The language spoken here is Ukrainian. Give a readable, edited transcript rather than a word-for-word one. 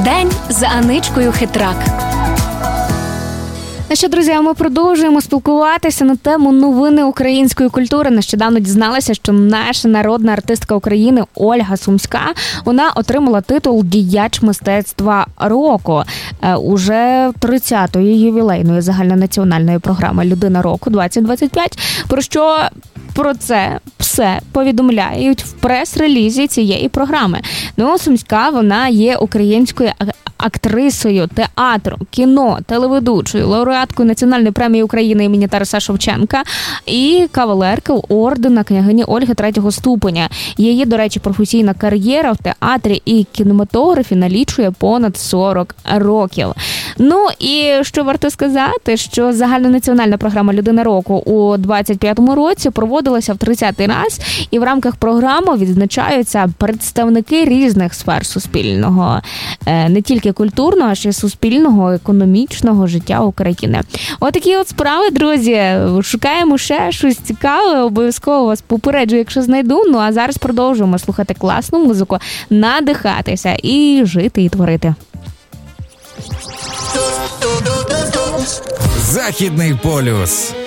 День з Аничкою Хитрак. Ну що, друзі, ми продовжуємо спілкуватися на тему новини української культури. Нещодавно дізналася, що наша народна артистка України Ольга Сумська, вона отримала титул «Діяч мистецтва року» уже 30-ї ювілейної загальнонаціональної програми «Людина року-2025», про це все повідомляють в прес-релізі цієї програми. Ну, Сумська, вона є українською актрисою театру, кіно, телеведучою, лауреаткою Національної премії України імені Тараса Шевченка і кавалеркою ордена княгині Ольги 3-го ступеня. Її, до речі, професійна кар'єра в театрі і кінематографі налічує понад 40 років. Ну і що варто сказати, що загальнонаціональна програма «Людина року» у 25-му році проводилася в 30-й раз, і в рамках програми відзначаються представники різних сфер суспільного, не тільки культурного, а ще й суспільного, економічного життя України. Отакі от справи, друзі. Шукаємо ще щось цікаве, обов'язково вас попереджу, якщо знайду. Ну а зараз продовжуємо слухати класну музику, надихатися і жити, і творити. Західний полюс.